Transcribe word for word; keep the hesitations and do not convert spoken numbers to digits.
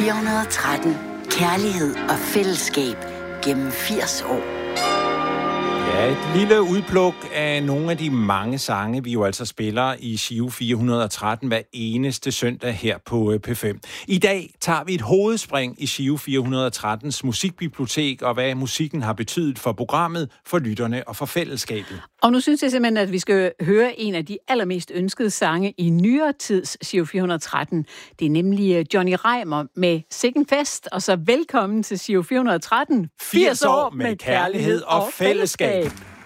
fire hundrede og tretten. Kærlighed og fællesskab gennem firs år. Ja, et lille udpluk af nogle af de mange sange, vi jo altså spiller i Giro fire hundrede og tretten hver eneste søndag her på P fem. I dag tager vi et hovedspring i Giro fire hundrede og trettens musikbibliotek, og hvad musikken har betydet for programmet, for lytterne og for fællesskabet. Og nu synes jeg simpelthen, at vi skal høre en af de allermest ønskede sange i nyere tids Giro fire hundrede og tretten. Det er nemlig Johnny Reimer med Sikken Fest, og så velkommen til Giro fire hundrede og tretten. firs år med kærlighed og fællesskab.